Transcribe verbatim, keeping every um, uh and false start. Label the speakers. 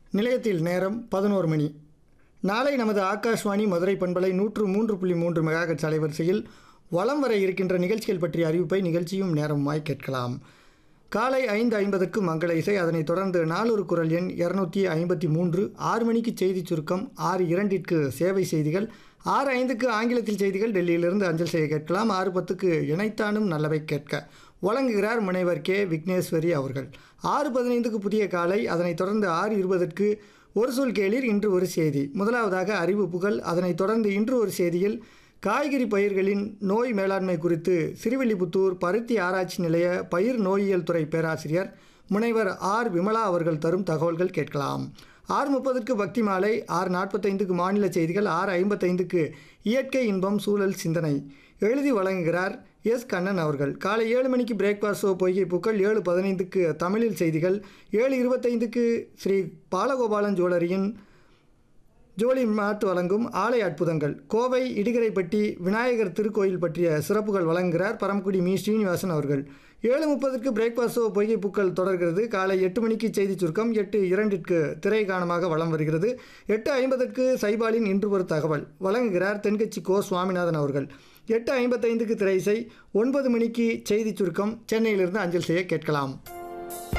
Speaker 1: நிலையத்தில் நேரம் பதினோரு மணி. நாளை நமது ஆகாஷ்வாணி மதுரை பண்பலை நூற்று மூன்று புள்ளி மூன்று மெகாஹெர்ட்ஸ் அலைவரிசையில் வலம் வர இருக்கின்ற நிகழ்ச்சிகள் பற்றிய அறிவிப்பை நிகழ்ச்சியும் நேரமாய் கேட்கலாம். காலை ஐந்து ஐம்பதுக்கு மங்கள இசை, அதனைத் தொடர்ந்து நாளொரு குரல் எண் இருநூற்றி ஐம்பத்தி மூன்று, ஆறு மணிக்கு செய்தி சுருக்கம், ஆறு இரண்டிற்கு சேவை செய்திகள், ஆறு ஐந்துக்கு ஆங்கிலத்தில் செய்திகள் டெல்லியிலிருந்து அஞ்சல் செய்ய கேட்கலாம். ஆறு பத்துக்கு இணைத்தானும் நல்லவை கேட்க வழங்குகிறார் முனைவர் கே விக்னேஸ்வரி அவர்கள். ஆறு பதினைந்துக்கு புதிய காலை, அதனைத் தொடர்ந்து ஆறு இருபதற்கு ஒரு சொல் கேளீர், இன்று ஒரு செய்தி. முதலாவதாக அறிவிப்புகள், அதனைத் தொடர்ந்து இன்று ஒரு செய்தியில் காய்கறி பயிர்களின் நோய் மேலாண்மை குறித்து சிறுவில்லிபுத்தூர் பருத்தி ஆராய்ச்சி நிலைய பயிர் நோயியல் துறை பேராசிரியர் முனைவர் ஆர் விமலா அவர்கள் தரும் தகவல்கள் கேட்கலாம். ஆறு முப்பதுக்கு பக்தி மாலை, ஆறு நாற்பத்தைந்துக்கு மாநில செய்திகள், ஆறு ஐம்பத்தைந்துக்கு இயற்கை இன்பம் சூழல் சிந்தனை எழுதி வழங்குகிறார் எஸ் கண்ணன் அவர்கள். காலை ஏழு மணிக்கு பிரேக்ஃபாஸ்ட் ஷோ பொய்கை பூக்கள், ஏழு பதினைந்துக்கு தமிழில் செய்திகள், ஏழு இருபத்தைந்துக்கு ஸ்ரீ பாலகோபாலன் ஜுவல்லரியின் ஜோலி மார்ட் வழங்கும் ஆலை அற்புதங்கள், கோவை இடிகரைப்பட்டி விநாயகர் திருக்கோயில் பற்றிய சிறப்புகள் வழங்குகிறார் பரமக்குடி மீ ஸ்ரீனிவாசன் அவர்கள். ஏழு முப்பதுக்கு பிரேக்ஃபாஸ்ட் ஷோ பொய்கை பூக்கள் தொடர்கிறது. காலை எட்டு மணிக்கு செய்தி சுருக்கம், எட்டு இரண்டிற்கு திரை காணமாக வலம் வருகிறது. எட்டு ஐம்பதுக்கு சைபாலின் இன்று ஒரு தகவல் வழங்குகிறார் தென்கட்சி கோ சுவாமிநாதன் அவர்கள். எட்டு ஐம்பத்தைந்துக்கு திரை இசை, ஒன்பது மணிக்கு செய்தி சுருக்கம் சென்னையிலிருந்து அஞ்சல் செய்ய கேட்கலாம்.